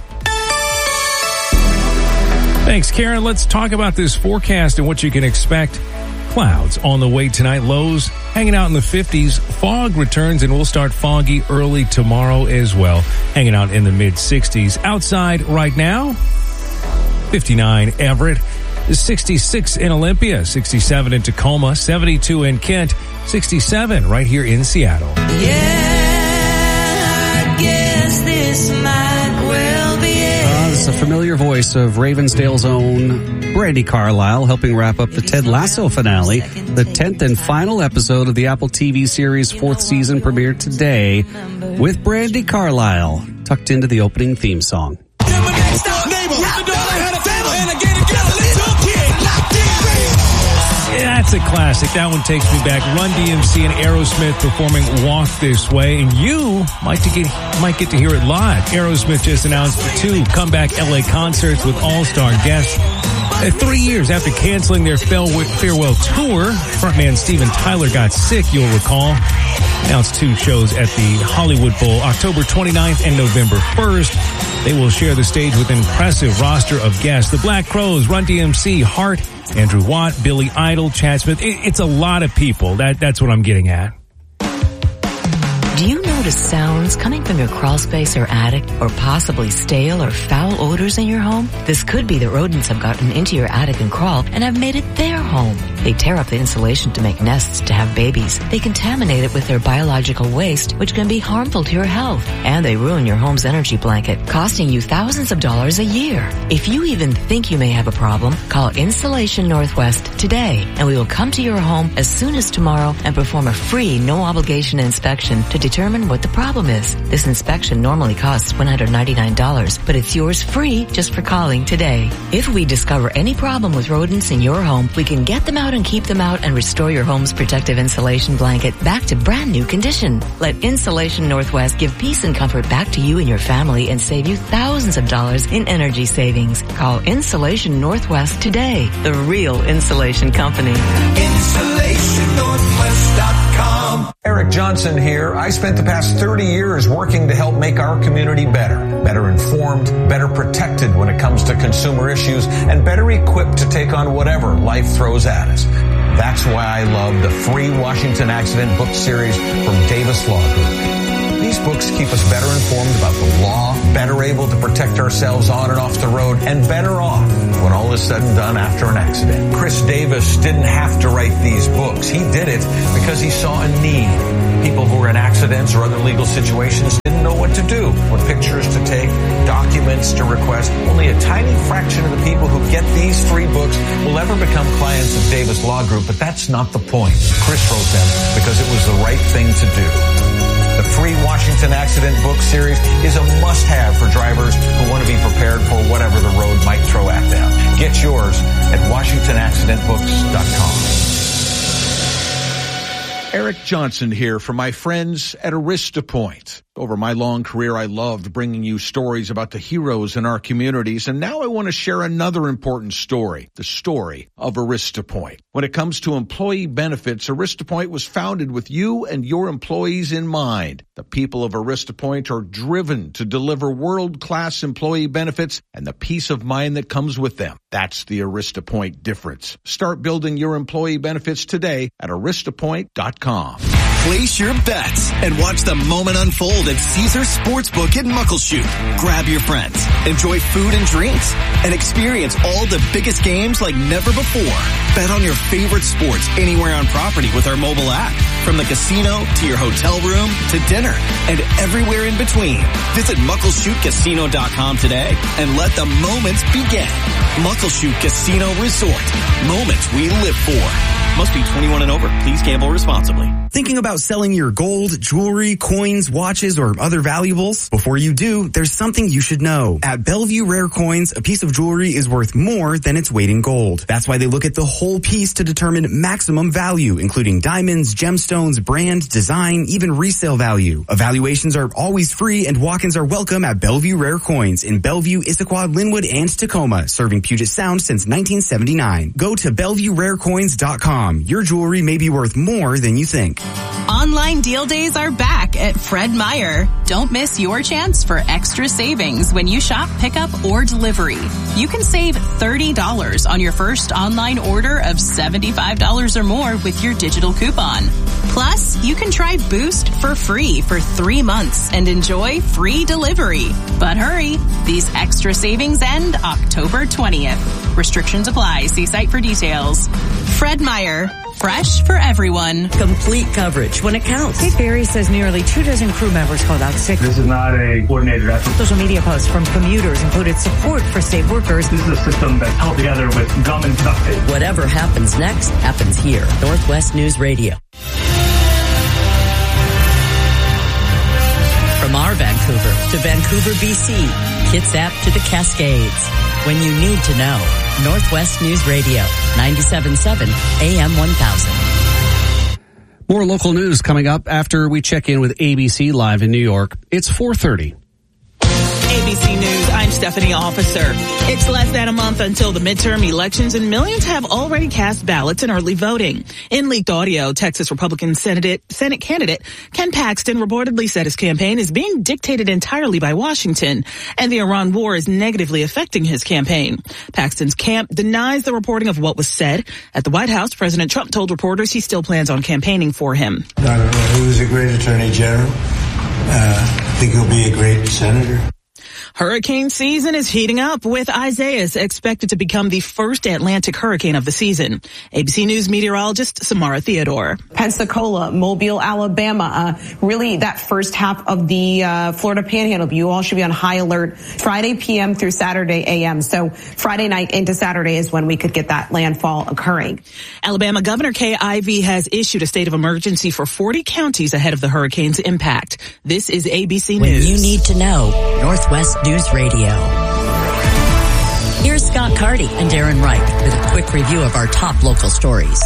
Thanks, Karen. Let's talk about this forecast and what you can expect. Clouds on the way tonight. Lows hanging out in the fifties. Fog returns and we'll start foggy early tomorrow as well. Hanging out in the mid sixties. Outside right now, fifty-nine Everett, sixty-six in Olympia, sixty-seven in Tacoma, seventy-two in Kent, sixty-seven right here in Seattle. Yeah, I guess this might well be it. Uh, this is a familiar voice of Ravensdale's own Brandi Carlile, helping wrap up the Ted Lasso finale. The tenth and final episode of the Apple T V series' fourth season premiered today with Brandi Carlile tucked into the opening theme song. That's a classic. That one takes me back. Run D M C and Aerosmith performing Walk This Way, and you might to get might get to hear it live. Aerosmith just announced two comeback L A concerts with all-star guests. Uh, three years after canceling their farewell tour, frontman Steven Tyler got sick, you'll recall. Announced two shows at the Hollywood Bowl, October twenty-ninth and November first. They will share the stage with an impressive roster of guests. The Black Crowes, Run D M C, Heart, Andrew Watt, Billy Idol, Chad Smith. It, it's a lot of people. That That's what I'm getting at. Do you notice sounds coming from your crawl space or attic, or possibly stale or foul odors in your home? This could be that rodents have gotten into your attic and crawl and have made it their home. They tear up the insulation to make nests to have babies. They contaminate it with their biological waste, which can be harmful to your health. And they ruin your home's energy blanket, costing you thousands of dollars a year. If you even think you may have a problem, call Insulation Northwest today, and we will come to your home as soon as tomorrow and perform a free, no-obligation inspection to determine what the problem is. This inspection normally costs one hundred ninety-nine dollars, but it's yours free just for calling today. If we discover any problem with rodents in your home, we can get them out and keep them out and restore your home's protective insulation blanket back to brand new condition. Let Insulation Northwest give peace and comfort back to you and your family and save you thousands of dollars in energy savings. Call Insulation Northwest today, the real insulation company. Insulation Northwest dot com. Eric Johnson here. I spent the past thirty years working to help make our community better. Better informed, better protected when it comes to consumer issues, and better equipped to take on whatever life throws at us. That's why I love the free Washington Accident book series from Davis Law Group. These books keep us better informed about the law, better able to protect ourselves on and off the road, and better off when all is said and done after an accident. Chris Davis didn't have to write these books. He did it because he saw a need. People who were in accidents or other legal situations didn't know what to do, what pictures to take, documents to request. Only a tiny fraction of the people who get these free books will ever become clients of Davis Law Group, but that's not the point. Chris wrote them because it was the right thing to do. The free Washington Accident book series is a must-have for drivers who want to be prepared for whatever the road might throw at them. Get yours at Washington Accident Books dot com. Eric Johnson here for my friends at Arista Point. Over my long career, I loved bringing you stories about the heroes in our communities, and now I want to share another important story, the story of Arista Point. When it comes to employee benefits, Arista Point was founded with you and your employees in mind. The people of Arista Point are driven to deliver world-class employee benefits and the peace of mind that comes with them. That's the Arista Point difference. Start building your employee benefits today at Arista Point dot com. Place your bets and watch the moment unfold at Caesars Sportsbook in Muckleshoot. Grab your friends, enjoy food and drinks, and experience all the biggest games like never before. Bet on your favorite sports anywhere on property with our mobile app. From the casino to your hotel room to dinner and everywhere in between. Visit Muckleshoot Casino dot com today and let the moments begin. Muckleshoot Casino Resort. Moments we live for. Must be twenty-one and over. Please gamble responsibly. Thinking about selling your gold, jewelry, coins, watches, or other valuables? Before you do, there's something you should know. At Bellevue Rare Coins, a piece of jewelry is worth more than its weight in gold. That's why they look at the whole piece to determine maximum value, including diamonds, gemstones, brand, design, even resale value. Evaluations are always free and walk-ins are welcome at Bellevue Rare Coins in Bellevue, Issaquah, Linwood, and Tacoma, serving Puget Sound since nineteen seventy-nine. Go to Bellevue Rare Coins dot com. Your jewelry may be worth more than you think. Online deal days are back at Fred Meyer. Don't miss your chance for extra savings when you shop, pickup, or delivery. You can save thirty dollars on your first online order of seventy-five dollars or more with your digital coupon. Plus, you can try Boost for free for three months and enjoy free delivery. But hurry, these extra savings end October twentieth. Restrictions apply. See site for details. Fred Meyer. Fresh for everyone. Complete coverage when it counts. State Ferry says nearly two dozen crew members called out sick. This is not a coordinated effort. Social media posts from commuters included support for state workers. This is a system that's held together with gum and duct tape. Whatever happens next happens here. Northwest News Radio. From our Vancouver to Vancouver, B C, Kitsap to the Cascades. When you need to know. Northwest News Radio, ninety-seven point seven A M one thousand. More local news coming up after we check in with A B C Live in New York. It's four thirty. A B C News, I'm Stephanie Officer. It's less than a month until the midterm elections, and millions have already cast ballots in early voting. In leaked audio, Texas Republican Senate, Senate candidate Ken Paxton reportedly said his campaign is being dictated entirely by Washington, and the Iran war is negatively affecting his campaign. Paxton's camp denies the reporting of what was said. At the White House, President Trump told reporters he still plans on campaigning for him. I don't know. He was a great attorney general. Uh, I think he'll be a great senator. Hurricane season is heating up, with Isaias expected to become the first Atlantic hurricane of the season. A B C News meteorologist Samara Theodore. Pensacola, Mobile, Alabama, uh, really that first half of the uh, Florida Panhandle. You all should be on high alert Friday P M through Saturday A M. So Friday night into Saturday is when we could get that landfall occurring. Alabama Governor Kay Ivey has issued a state of emergency for forty counties ahead of the hurricane's impact. This is A B C When News. you need to know, Northwest News Radio. Here's Scott Carty and Darren Wright with a quick review of our top local stories.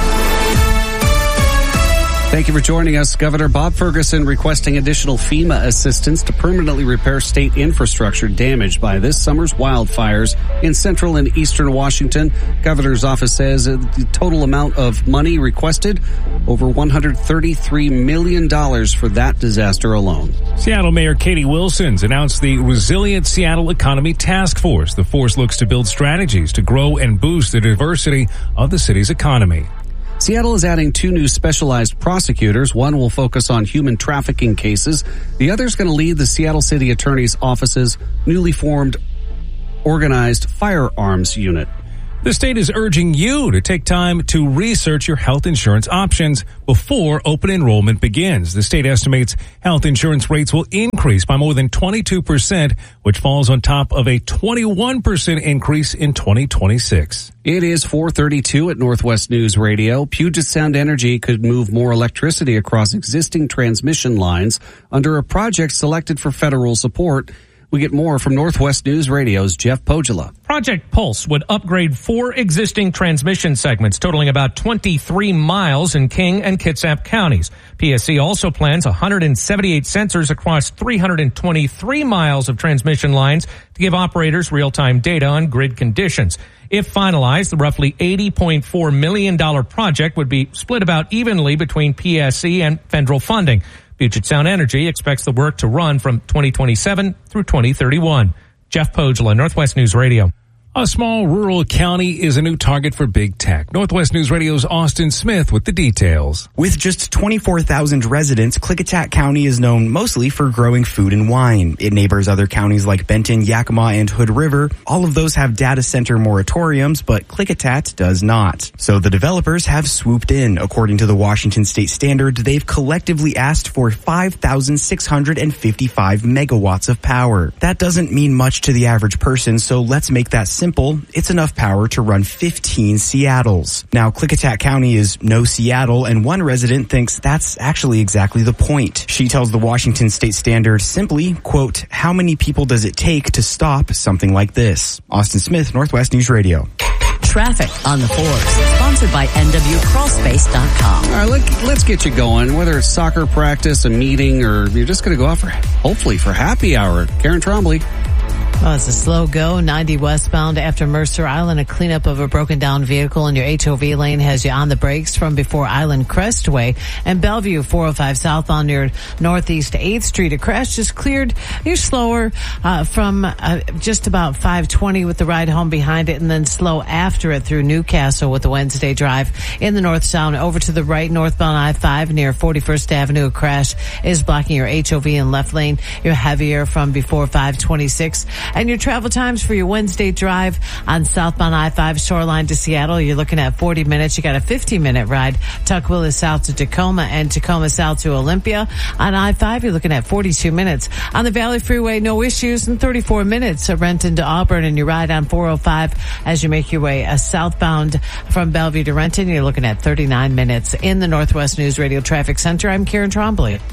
Thank you for joining us. Governor Bob Ferguson requesting additional FEMA assistance to permanently repair state infrastructure damaged by this summer's wildfires in central and eastern Washington. Governor's office says the total amount of money requested, over one hundred thirty-three million dollars for that disaster alone. Seattle Mayor Katie Wilson's announced the Resilient Seattle Economy Task Force. The force looks to build strategies to grow and boost the diversity of the city's economy. Seattle is adding two new specialized prosecutors. One will focus on human trafficking cases. The other is going to lead the Seattle City Attorney's Office's newly formed organized firearms unit. The state is urging you to take time to research your health insurance options before open enrollment begins. The state estimates health insurance rates will increase by more than twenty-two percent, which falls on top of a twenty-one percent increase in twenty twenty-six. It is four thirty-two at Northwest News Radio. Puget Sound Energy could move more electricity across existing transmission lines under a project selected for federal support. We get more from Northwest News Radio's Jeff Pogula. Project Pulse would upgrade four existing transmission segments totaling about twenty-three miles in King and Kitsap counties. P S C also plans one hundred seventy-eight sensors across three hundred twenty-three miles of transmission lines to give operators real-time data on grid conditions. If finalized, the roughly eighty point four million dollars project would be split about evenly between P S C and federal funding. Puget Sound Energy expects the work to run from twenty twenty-seven through twenty thirty-one. Jeff Pogula, Northwest News Radio. A small rural county is a new target for big tech. Northwest News Radio's Austin Smith with the details. With just twenty-four thousand residents, Klickitat County is known mostly for growing food and wine. It neighbors other counties like Benton, Yakima, and Hood River. All of those have data center moratoriums, but Klickitat does not. So the developers have swooped in. According to the Washington State Standard, they've collectively asked for five thousand six hundred fifty-five megawatts of power. That doesn't mean much to the average person, so let's make that simple. It's enough power to run fifteen Seattles. Now, Klickitat County is no Seattle, and one resident thinks that's actually exactly the point. She tells the Washington State Standard simply, quote, how many people does it take to stop something like this? Austin Smith, Northwest News Radio. Traffic on the fours, sponsored by N W crawl space dot com. All right, let, let's get you going. Whether it's soccer practice, a meeting, or you're just going to go out for, hopefully, for happy hour. Karen Trombley. Well, it's a slow go, ninety westbound after Mercer Island. A cleanup of a broken down vehicle in your H O V lane has you on the brakes from before Island Crestway. And Bellevue, four oh five southbound near Northeast eighth Street. A crash just cleared. You're slower uh, from uh, just about five twenty with the ride home behind it, and then slow after it through Newcastle with the Wednesday drive in the north sound. Over to the right, northbound I five near forty-first Avenue. A crash is blocking your H O V and left lane. You're heavier from before five twenty-six. And your travel times for your Wednesday drive on southbound I five Shoreline to Seattle, you're looking at forty minutes. You got a fifty minute ride. Tukwila south to Tacoma and Tacoma south to Olympia. On I five, you're looking at forty-two minutes. On the Valley Freeway, no issues in thirty-four minutes. So Renton to Auburn, and you ride on four oh five as you make your way uh, southbound from Bellevue to Renton. You're looking at thirty-nine minutes. In the Northwest News Radio Traffic Center, I'm Karen Trombley.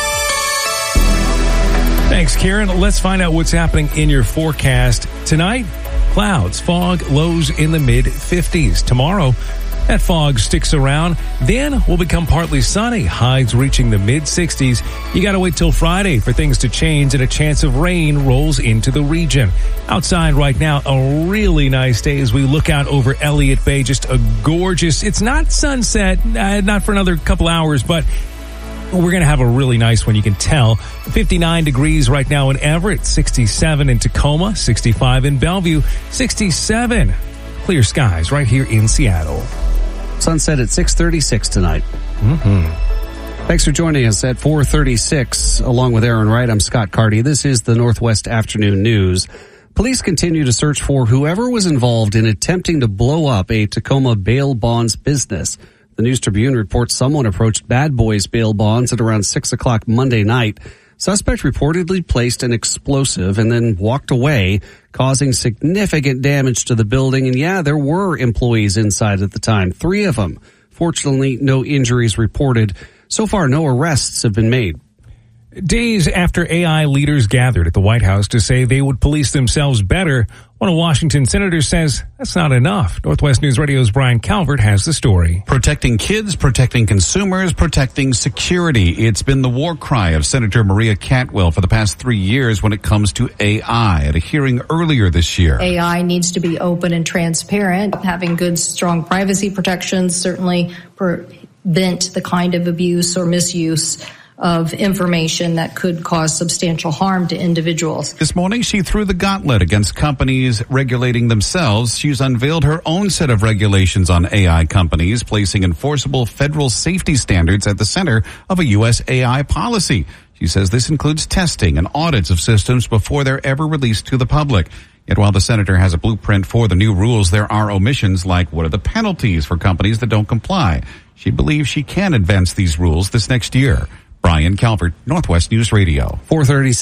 Thanks, Karen. Let's find out what's happening in your forecast. Tonight, clouds, fog, lows in the mid fifties. Tomorrow, that fog sticks around. Then will become partly sunny, highs reaching the mid sixties. You got to wait till Friday for things to change, and a chance of rain rolls into the region. Outside right now, a really nice day as we look out over Elliott Bay. Just a gorgeous, it's not sunset, uh, not for another couple hours, but we're going to have a really nice one, you can tell. fifty-nine degrees right now in Everett, sixty-seven in Tacoma, sixty-five in Bellevue, sixty-seven. Clear skies right here in Seattle. Sunset at six thirty-six tonight. Mm-hmm. Thanks for joining us at four thirty-six. Along with Aaron Wright, I'm Scott Carty. This is the Northwest Afternoon News. Police continue to search for whoever was involved in attempting to blow up a Tacoma bail bonds business. The News Tribune reports someone approached Bad Boys Bail Bonds at around six o'clock Monday night. Suspect reportedly placed an explosive and then walked away, causing significant damage to the building. And yeah, there were employees inside at the time, three of them. Fortunately, no injuries reported. So far, no arrests have been made. Days after A I leaders gathered at the White House to say they would police themselves better, one of Washington senators says that's not enough. Northwest News Radio's Brian Calvert has the story. Protecting kids, protecting consumers, protecting security. It's been the war cry of Senator Maria Cantwell for the past three years when it comes to A I. At a hearing earlier this year, A I needs to be open and transparent. Having good, strong privacy protections certainly prevent the kind of abuse or misuse of information that could cause substantial harm to individuals. This morning, she threw the gauntlet against companies regulating themselves. She's unveiled her own set of regulations on A I companies, placing enforceable federal safety standards at the center of a U S A I policy. She says this includes testing and audits of systems before they're ever released to the public. Yet while the senator has a blueprint for the new rules, there are omissions like what are the penalties for companies that don't comply. She believes she can advance these rules this next year. Brian Calvert, Northwest News Radio. four thirty-six.